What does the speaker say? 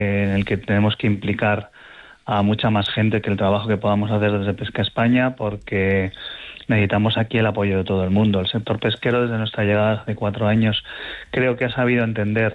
en el que tenemos que implicar a mucha más gente que el trabajo que podamos hacer desde Pesca España, porque necesitamos aquí el apoyo de todo el mundo. El sector pesquero, desde nuestra llegada hace 4 años, creo que ha sabido entender